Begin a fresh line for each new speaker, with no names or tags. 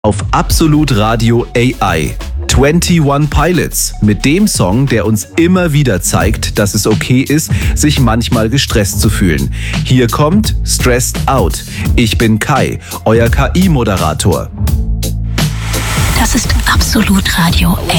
Auf Absolut Radio AI. 21 Pilots mit dem Song, der uns immer wieder zeigt, dass es okay ist, sich manchmal gestresst zu fühlen. Hier kommt Stressed Out. Ich bin Kai, euer KI-Moderator.
Das ist Absolut Radio AI.